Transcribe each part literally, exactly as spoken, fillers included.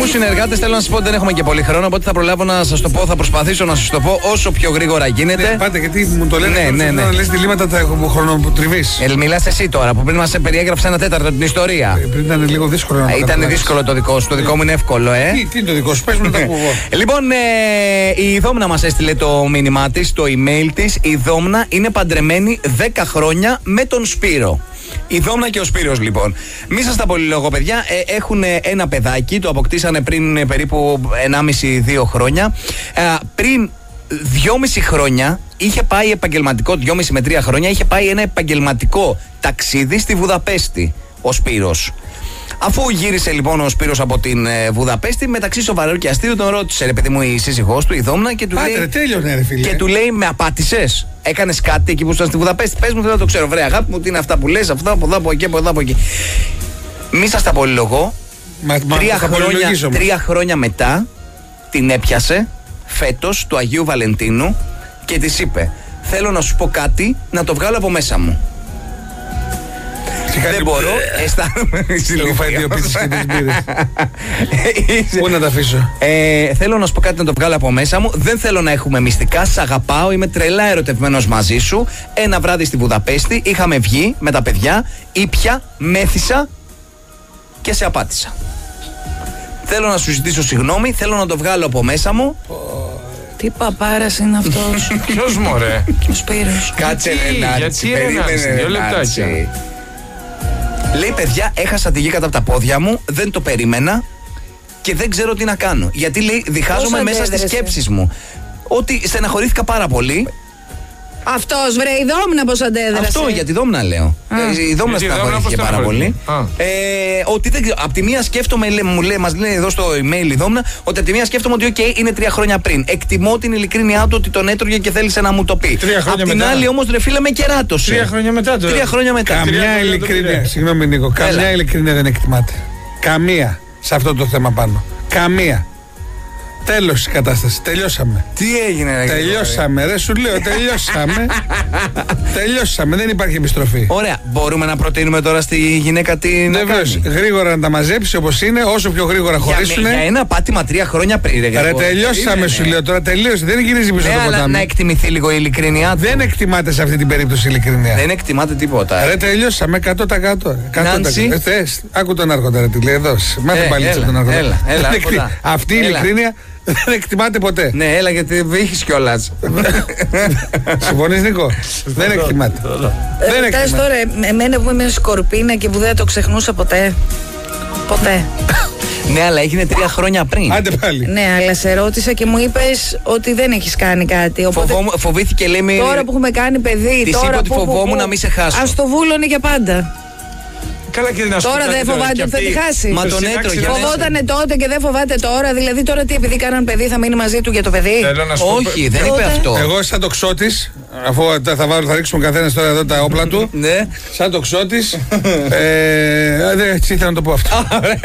στους συνεργάτες θέλω να σας πω ότι δεν έχουμε και πολύ χρόνο, οπότε θα προλάβω να σας το πω, θα προσπαθήσω να σας το πω όσο πιο γρήγορα γίνεται. Ναι, πάτε, γιατί μου το λένε, ναι, ναι, ναι. να λες διλήμματα τα έχω χρονοτριβής. Ε, μιλάς εσύ τώρα που πριν μας περιέγραψε ένα τέταρτο την ιστορία. Ε, πριν ήταν λίγο δύσκολο να το Ήταν δύσκολο το δικό σου, το δικό μου είναι εύκολο, ε. Τι, τι είναι το δικό σου, πες μου να το ακούω. Λοιπόν, ε, η Δόμνα μας έστειλε το μήνυμά της, το email της. Η Δόμνα είναι παντρεμένη δέκα χρόνια με τον Σπύρο. Η Δόμνα και ο Σπύρος, λοιπόν. Μη σας τα πολυλογώ, παιδιά. Ε, έχουν ένα παιδάκι, το αποκτήσανε πριν περίπου ενάμιση δύο χρόνια. Ε, πριν δυόμιση χρόνια είχε πάει επαγγελματικό, δυόμιση με τρία χρόνια, είχε πάει ένα επαγγελματικό ταξίδι στη Βουδαπέστη ο Σπύρος. Αφού γύρισε λοιπόν ο Σπύρος από την ε, Βουδαπέστη, μεταξύ σοβαρού και αστείου τον ρώτησε, ρε παιδί μου, η σύζυγός του, η Δόμνα, και του Πάτε, λέει. Ρε, τέλειωνε, ρε, φίλε. Και του λέει, με απάτησες? Έκανες κάτι εκεί που ήσταν στη Βουδαπέστη? Πες μου, θέλω να το ξέρω. Βρε, αγάπη μου, τι είναι αυτά που λες, αυτά από εδώ, από εκεί, από εδώ, από εκεί. Μη σας τα πολυλογώ. Μα, μα, τρία, θα χρόνια, τρία χρόνια μετά την έπιασε φέτος του Αγίου Βαλεντίνου και της είπε, θέλω να σου πω κάτι, να το βγάλω από μέσα μου. Δεν μπορώ, αισθάνομαι. Έχω φάει δύο πίτσες και τις μπύρες. Πού να τα αφήσω? Ε, θέλω να σου πω κάτι, να το βγάλω από μέσα μου. Δεν θέλω να έχουμε μυστικά. Σ' αγαπάω, είμαι τρελά ερωτευμένος μαζί σου. Ένα βράδυ στη Βουδαπέστη είχαμε βγει με τα παιδιά, ήπια, μέθησα και σε απάτησα. Θέλω να σου ζητήσω συγγνώμη, θέλω να το βγάλω από μέσα μου. Τι παπάρας είναι αυτός? Ποιος, μωρέ? Ο Σπύρος. Κάτσε, Ρενάτσι, περίμενε, δύο λεπτάκια. Λέει, παιδιά, έχασα τη γη κάτω από τα πόδια μου, δεν το περίμενα και δεν ξέρω τι να κάνω. Γιατί, λέει, διχάζομαι μέσα στις σκέψεις μου. Ότι στεναχωρήθηκα πάρα πολύ. Αυτός, βρε, η Δόμνα πώς αντέδρασε? Αυτό για τη Δόμνα λέω. Ε, η Δόμνα στεναχωρήθηκε πάρα πολύ. Ε, ότι δεν, απ' τη μία σκέφτομαι, λέ, μου λέει, μας λέει εδώ στο email η Δόμνα, ότι απ' τη μία σκέφτομαι ότι okay, είναι τρία χρόνια πριν. Εκτιμώ την ειλικρίνειά του ότι τον έτρωγε και θέλησε να μου το πει. Απ' την άλλη όμως, ρε φίλε, με κεράτωσε. Τρία χρόνια μετά τώρα. Τρία χρόνια μετά. Καμιά ειλικρίνεια, συγγνώμη Νίκο, καμιά ειλικρίνεια δεν εκτιμάται. Καμία σε αυτό το θέμα πάνω. Καμία. Τέλος η κατάσταση. Τελειώσαμε. Τι έγινε, ρε? Τελειώσαμε, ρε, σου λέω, τελειώσαμε. Τελειώσαμε, δεν υπάρχει επιστροφή. Ωραία. Μπορούμε να προτείνουμε τώρα στη γυναίκα τι να κάνει? Γρήγορα να τα μαζέψει όπως είναι, όσο πιο γρήγορα χωρίσουνε. Για, για ένα πάτημα τρία χρόνια πριν. Ρε, ρε τελειώσαμε, σου λέω τώρα, τελείωσε. Δεν γυρίζει πίσω ναι, το ποτάμι. Να εκτιμηθεί λίγο η ειλικρίνειά του. Δεν εκτιμάται σε αυτή την περίπτωση η ειλικρίνεια. Δεν εκτιμάται τίποτα. Ρε τελειώσαμε εκατό τοις εκατό. Άκου τον Άρχοντα, ρε, τι λέει εδώ. Μάθε πάλι τον Άρχοντα. Αυτή η ειλικρίνεια δεν εκτιμάται ποτέ. Ναι, έλα, γιατί βήχεις κιόλας. Συμφωνείς, Νίκο? Δεν εκτιμάται. Δεν εκτιμάται. Τώρα, εμένα που είμαι σκορπίνα και που δεν το ξεχνούσα ποτέ. Ποτέ. Ναι, αλλά έγινε τρία χρόνια πριν. Άντε πάλι. Ναι, αλλά σε ρώτησα και μου είπες ότι δεν έχεις κάνει κάτι. Οπότε φοβήθηκε, λέει, με... Τώρα που έχουμε κάνει παιδί. Της τώρα είπα ότι που, φοβόμουν που, που, να μην σε χάσω. Ας το βούλωνε για πάντα. Καλά, και να τώρα δεν φοβάται ότι θα τη χάσει. Μα τον έτρωγε. Φοβότανε τότε και δεν φοβάται τώρα. Δηλαδή τώρα τι, επειδή κάναν παιδί θα μείνει μαζί του για το παιδί? Όχι, δεν είπε αυτό. Εγώ σαν τοξότης, αφού θα, βάλω, θα ρίξουμε καθένας τώρα εδώ τα όπλα του. Ναι. Σαν τοξότης. Δεν ήθελα να το πω αυτό.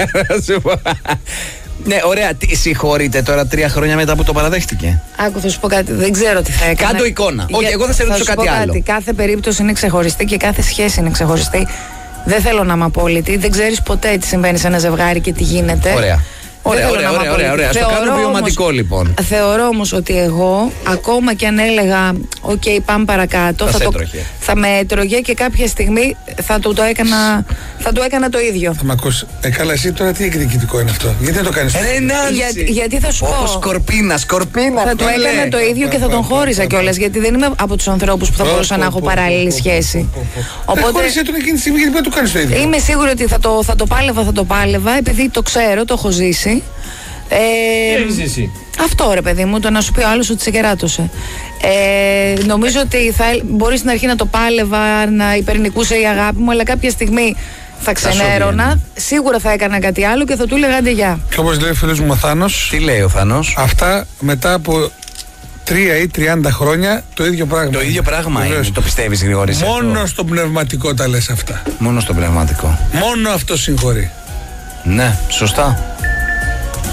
Ναι, ωραία. Τι συγχωρείτε τώρα τρία χρόνια μετά που το παραδέχτηκε? Άκου, θα σου πω κάτι. Δεν ξέρω τι θα έκανε. Κάντο εικόνα. Όχι, εγώ θα σε ρωτήσω κάτι άλλο. Κάτι. Κάθε περίπτωση είναι ξεχωριστή και κάθε σχέση είναι ξεχωριστή. Δεν θέλω να είμαι απόλυτη. Δεν ξέρεις ποτέ τι συμβαίνει σε ένα ζευγάρι και τι γίνεται. Ωραία. Ωραία, ωραία, ωραία, ωραία, ωραία. Ας το κάνω βιωματικό, λοιπόν. Θεωρώ όμως ότι εγώ, ακόμα και αν έλεγα οκ, okay, πάμε παρακάτω, θα, θα, το, θα με έτρωγε και κάποια στιγμή θα το, το έκανα, θα το έκανα το ίδιο. Θα μ' ακούσει. Ε, καλά, εσύ τώρα τι εκδικητικό είναι αυτό? Γιατί δεν το κάνεις? Ε, Για, γιατί θα σου πω. Σκορπίνα, σκορπίνα. Θα το έκανα το ίδιο και θα τον χώριζα κιόλας. Γιατί δεν είμαι από τους ανθρώπους που θα μπορούσα να έχω παράλληλη σχέση. Οπότε. Χώρισε τον εκείνη τη στιγμή, γιατί δεν το κάνεις το ίδιο? Είμαι σίγουρη ότι θα το, θα το πάλευα, θα το πάλευα, επειδή το ξέρω, το έχω ζήσει. Ε, τι έχεις ζήσει? Αυτό, ρε παιδί μου, το να σου πει ο άλλος ότι σε κεράτωσε. Ε, νομίζω ότι θα, μπορεί στην αρχή να το πάλευα, να υπερνικούσε η αγάπη μου, αλλά κάποια στιγμή θα ξενέρωνα, σίγουρα θα έκανα κάτι άλλο και θα του έλεγα άντε γεια. Και όπως λέει ο φίλος μου ο Θάνος. Τι λέει ο Θάνος? Αυτά μετά από τρία ή τριάντα χρόνια το ίδιο πράγμα. Το ίδιο πράγμα είναι, το πιστεύεις, Γρηγόρη? Μόνο αυτό. Στο πνευματικό τα λες αυτά. Μόνο στο πνευματικό. Μόνο αυτό συγχωρεί. Ναι, σωστά.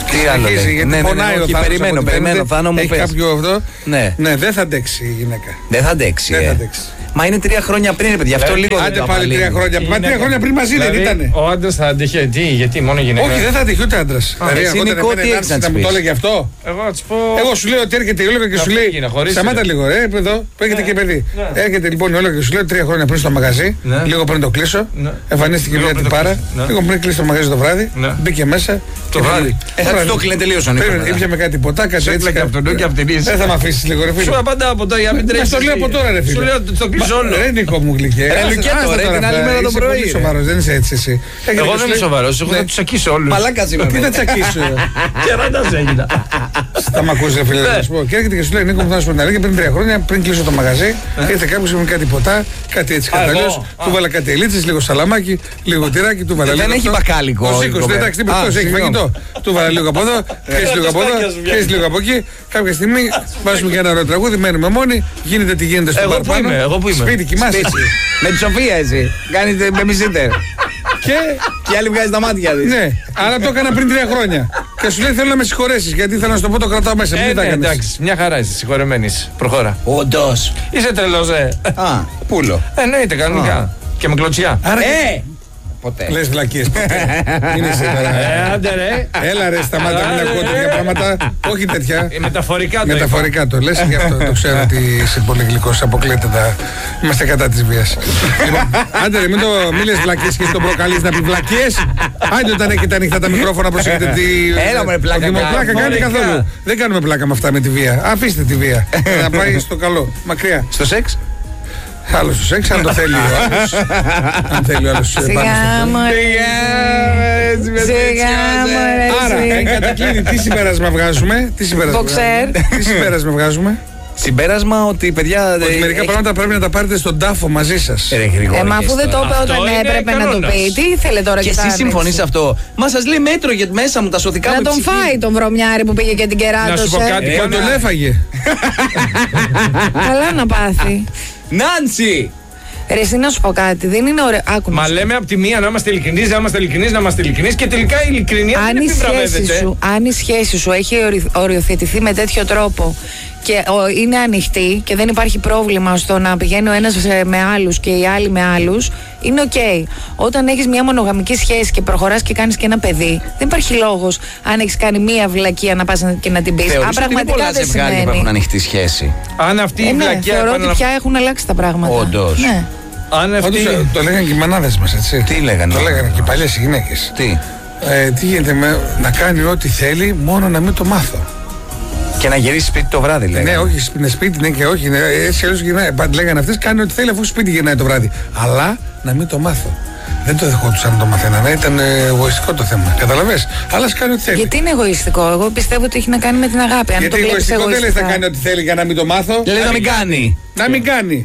Τι άλλο λέει. Γιατί ναι, πονάει ναι, ναι, ο όχι, Θάνος. περιμένω, περιμένω. Θάνο μου έχει πες. κάποιο αυτό. Ναι. ναι, δεν θα αντέξει η γυναίκα. Δεν θα αντέξει. Δεν ε. θα αντέξει. Μα είναι τρία χρόνια πριν, ρε παιδιά. Αυτό Δηλαδή, λίγο δεν Άντε το πάλι απαλύνει. τρία χρόνια. Μα τρία χρόνια πριν μαζί δεν Δηλαδή, ήτανε. ο άντρας θα αντέχει. Τι, γιατί μόνο γυναίκα. Όχι, δεν θα αντέχει ούτε άντρα. Δηλαδή, εσύ, εγώ Νικό, δεν τι έχεις να να της μου πεις? το έλεγε αυτό. Εγώ θα της πω. Εγώ σου λέω ότι έρχεται η Όλγα και Θα σου λέει. φύγει, να χωρίσει, Σταμάτα ρε. λίγο, ρε, εδώ που έρχεται και παιδί. Ναι. Έρχεται λοιπόν η Όλγα και σου λέει τρία χρόνια πριν στο μαγαζί, Ναι. λίγο πριν το κλείσω. Ναι. Εμφανίστηκε Λίγο μια πριν το τυπάρα. κλείσω, ναι. Λίγο πριν κλείσει το μαγαζί το βράδυ. Ναι. Μπήκε μέσα. Το και βράδυ. Ε, θα το κλείνει τελείως ο Νίκος. Περίμενε, ήπια με κάτι ποτά, κάτι Σε έτσι. έκλαιγε από τον νου και από την ίση. Δεν θα με αφήσει λίγο, ρε Σου φίλε. απαντάω από τώρα για να μην Μα τρέχεις. το λέω εσύ. από τώρα, ρε φίλε. Σου λέω ότι το κλείσω όλο. Ρε Νικό μου γλυκέ. Ρε, Άστα- Λουκέτο, άστα ρε, τώρα την άλλη αυτά. μέρα το Είσαι πρωί, πολύ ρε. σοβαρός, δεν είσαι έτσι εσύ. Έρχεται Εγώ και δεν σου είμαι λέει- σοβαρός. Εγώ Ναι. θα τους ακίσω όλους. Μαλάκας είμαι. Τι θα τσακίσω. Και ράντας έγινα. Θα μ' ακούσει, ρε φίλε, να σου πω. Και έρχεται και σου λέει: Νίκο, μου θα σου πω την αλήθεια. Πριν τρία χρόνια, πριν κλείσω το μαγαζί, ήρθε κάποιο με κάτι ποτά, κάτι έτσι Α, εγώ. καταλώ. Α. Του βάλα κάτι ελίτσες, λίγο σαλαμάκι, λίγο τυράκι, του βάλα Δεν λίγο. έχει αυτό. μπακάλικο, Ο η Σίκος, κοπέλα. εντάξει, τι Α, έχει συγγνώμη. φαγητό. Του βάλα λίγο από εδώ, πιέζει λίγο από εδώ, τοστάκια σου πιέζει λίγο από εκεί. Κάποια στιγμή βάζουμε και ένα ωραίο τραγούδι, μένουμε μόνοι, γίνεται τι γίνεται στο Εγώ μπαρ που πάνω. είμαι, εγώ που είμαι. Σπίτι, κοιμάσαι. Σπίτι. Με τη Σοφία εσύ. Κάνετε babysitter. Και Και η άλλη βγάζει τα μάτια της. ναι, αλλά το έκανα πριν τρία χρόνια. Και σου λέει: θέλω να με συγχωρέσει γιατί θέλω να σου το πω, το κρατάω μέσα. Ε, Μην τα ναι, κάνεις. εντάξει, μια χαρά είσαι, συγχωρεμένης. Προχώρα. Όντως. Είσαι τρελός, ε. Α, πούλο. Εννοείται, κανονικά. Και με κλωτσιά. Άρα Ε! Ποτέ. λες βλακίες. Μην είσαι τώρα. Ε, άντε ρε. Έλα ρε, σταμάτα, μην ακούω τέτοια πράγματα. Όχι τέτοια. Ε, Μεταφορικά το είπα. Μεταφορικά το λες, γι' αυτό το ξέρω ότι είσαι πολύ γλυκός. Αποκλείεται τα. Είμαστε κατά της βίας. Λοιπόν, άντε ρε, μην, το, μην λες βλακίες και στον προκαλείς να πει βλακίες. Άντε όταν έχετε ανοιχτά τα μικρόφωνα, προσέχετε τι. Έλα, μωρέ, πλάκα Όχι, μα κάνουμε. πλάκα κάνετε Φορικά. καθόλου. Δεν κάνουμε πλάκα με αυτά με τη βία. Αφήστε τη βία. Να πάει στο καλό. Μακριά. Στο σεξ. Άλλο στο σεξ, αν το θέλει ο άλλος. Αν θέλει ο άλλος. πάνω στο Σιγά θέμα. μωρέ. Σιγά Άρα, μωρέ. εν κατακλείδη, τι συμπέρασμα βγάζουμε. Τι συμπέρασμα Μποξέρ. βγάζουμε. Τι συμπέρασμα βγάζουμε. Συμπέρασμα ότι παιδιά. Ότι ε, μερικά έχει- πράγματα πρέπει να τα πάρετε στον τάφο μαζί σας. Ε, ρε, Γρηγόρη, Ε, μα και αφού δεν εσύ το τώρα. είπε Αυτό όταν είναι έπρεπε να το κανόνας. πει, τι ήθελε τώρα Και και θα εσύ συμφωνείς άνοιξε. αυτό. Μα σας λέει μέτρο για μέσα μου τα σωθικά Να μου. τον ψυχή. φάει τον βρωμιάρη που πήγε και την Να σου πω κεράτωσε. κάτι. Ε, Κάνα- τον έφαγε. Καλά να πάθει. Νάντσι! Ρε, εσύ να σου πω κάτι, δεν είναι ωραίο. Άκου Μα να σου λέμε από τη μία να είμαστε ειλικρινείς, να είμαστε ειλικρινείς, να είμαστε ειλικρινείς και τελικά η ειλικρινία αν δεν η, σχέση επιβραβεύεται. σου, αν η σχέση σου έχει ορι- οριοθετηθεί με τέτοιο τρόπο και ο, είναι ανοιχτή και δεν υπάρχει πρόβλημα στο να πηγαίνει ο ένας ε, με άλλους και οι άλλοι με άλλους, είναι οκ. Όταν έχεις μια μονογαμική σχέση και προχωράς και κάνεις και ένα παιδί, δεν υπάρχει λόγος αν έχεις κάνει μια βλακεία να πας και να την πεις. Θεωρείς Αν ότι είναι πολλά πραγματικά δεν ζευγάρια που έχουν σημαίνει. ανοιχτή σχέση. Αν αυτή Ε, η ναι, βλακιά θεωρώ ότι επαναλαμβα- πια έχουν αλλάξει τα πράγματα. Όντως. Ναι. Αν αυτή. Πάντως ε, το λέγανε και οι μανάδες μας, έτσι. Τι λέγανε? Το λέγανε και οι παλιές οι γυναίκες. Τι. Ε, τι γίνεται με, να κάνει ό,τι θέλει, μόνο να μην το μάθω. Και να γυρίσει σπίτι το βράδυ, λέγανε. Ναι, όχι, είναι σπίτι, ναι και όχι. Ναι, έτσι αλλιώς γυρνάει. Πάντα λέγανε αυτές, κάνει ό,τι θέλει αφού σπίτι γυρνάει το βράδυ. Αλλά να μην το μάθω. Δεν το δεχόντουσαν να το μαθαίνανε, ήταν ε, εγωιστικό το θέμα. Καταλαβες. Αλλά ας κάνει ό,τι θέλει. Γιατί είναι εγωιστικό, εγώ πιστεύω ότι έχει να κάνει με την αγάπη. Αν Γιατί το βλέπεις εγωιστικό δεν λες να εγωιστικά. κάνει ό,τι θέλει για να μην το μάθω. Λέει να μην κάνει. Να μην κάνει.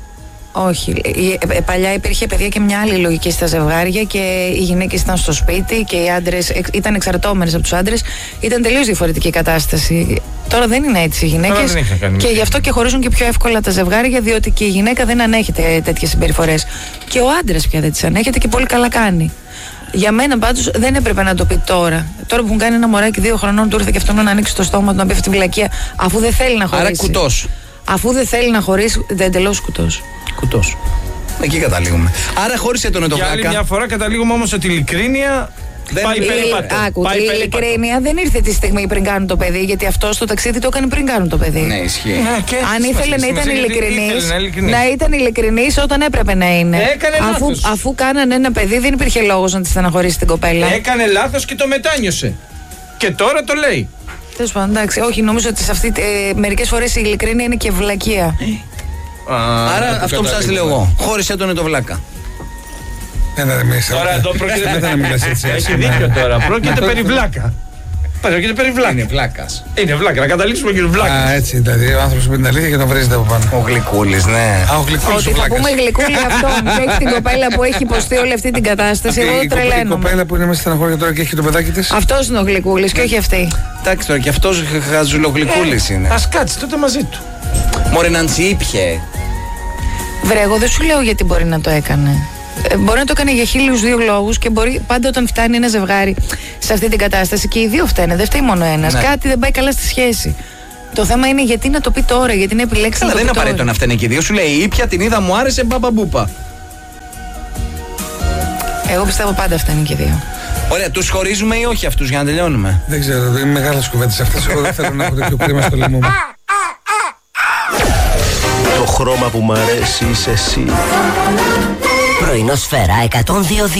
Όχι. Η- ε, ε, παλιά υπήρχε παιδιά και μια άλλη λογική στα ζευγάρια και οι γυναίκες ήταν στο σπίτι και οι άντρες εξ- ήταν εξαρτώμενες από τους άντρες. Ήταν τελείως διαφορετική η κατάσταση. Τώρα δεν είναι έτσι οι γυναίκες δεν έχει να κάνει με και τη γι' αυτό και χωρίζουν και πιο εύκολα τα ζευγάρια, διότι και η γυναίκα δεν ανέχεται τέτοιες συμπεριφορές. Και ο άντρας πια δεν τις ανέχεται και πολύ καλά κάνει. Για μένα πάντως δεν έπρεπε να το πει τώρα. Τώρα που έχουν κάνει ένα μωράκι δύο χρονών, του ήρθε και αυτό να ανοίξει το στόμα του να πει αυτή τη βλακεία, αφού δεν θέλει να χωρίσει. Άρα κουτός. Αφού δεν θέλει να χωρίσει, δεν εντελώς κουτός. Κουτός. Εκεί καταλήγουμε. Άρα χώρισε τον Για άλλη μια Ετοβλάκα. φορά καταλήγουμε όμως ότι η ειλικρίνεια Δεν πάει είναι- περίπατο. Άκου, Πάει η περίπατο. ειλικρίνεια δεν ήρθε τη στιγμή πριν κάνουν το παιδί, γιατί αυτό το ταξίδι το έκανε πριν κάνουν το παιδί. Ναι, ισχύει. Ναι, και Αν τι ήθελε να σημασία, ήταν σημασία, ειλικρινής, ήθελε να είναι ειλικρινής. να ήταν ειλικρινής όταν έπρεπε να είναι. Έκανε αφού, λάθος. αφού κάνανε ένα παιδί, δεν υπήρχε λόγος να τη στεναχωρήσει την κοπέλα. Έκανε λάθος και το μετάνιωσε. Και τώρα το λέει. Τέλος πάντων, εντάξει, όχι, νομίζω ότι σε αυτή, ε, μερικές φορές η ειλικρίνεια είναι και βλακεία. Άρα αυτό που σας λέω εγώ. Χώρισε τον Ετοβλάκα. Δεν θα μιλήσει. Τώρα εδώ πρόκειται. Δεν θα μιλάς έτσι. Έχει δίκιο τώρα. Πρόκειται περί βλάκα. Πρόκειται περί βλάκα. βλάκας. Είναι βλάκα. Να καταλήξουμε και βλάκα. Α, έτσι δηλαδή. Ο άνθρωπος πει την αλήθεια και τον βρίζετε από πάνω. Ο Γλυκούλης, ναι. Α, ο γλυκούλης Ότι ο θα βλάκας. πούμε γλυκούλη αυτόν και έχει την κοπέλα που έχει υποστεί όλη αυτή την κατάσταση. Αυτή Εγώ η κοπέ- Η τρελαίνομαι. κοπέλα που είναι μέσα στην αγόρια τώρα και έχει το παιδάκι της. Αυτός είναι ο γλυκούλης και όχι αυτή. Εντάξει τώρα, και αυτός χαζουλογλυκούλης είναι. Ας κάτσει τότε μαζί του. Μωρέ Ναντσι ήπιε. Βρε, εγώ δεν σου λέω γιατί μπορεί να το έκανε. Ε, μπορεί να το έκανε για χίλιους δύο λόγους και μπορεί πάντα όταν φτάνει ένα ζευγάρι σε αυτή την κατάσταση και οι δύο φταίνε, δεν φταίει μόνο ένας. Ναι. Κάτι δεν πάει καλά στη σχέση. Το θέμα είναι γιατί να το πει τώρα, γιατί να επιλέξει να το πει τώρα. Δεν είναι απαραίτητο να φταίνε και οι δύο. Σου λέει η ήπια την είδα, μου άρεσε, μπαμπαμπούπα. Εγώ πιστεύω πάντα φταίνε και οι δύο. Ωραία, τους χωρίζουμε ή όχι αυτούς για να τελειώνουμε? Δεν ξέρω, είναι μεγάλες κουβέντες αυτές. Εγώ δεν θέλω να έχω τέτοιο κρίμα στο λαιμό μου. Το χρώμα που μ' αρέσει είσαι εσύ. Πρωινό Σφαίρα εκατόν δύο.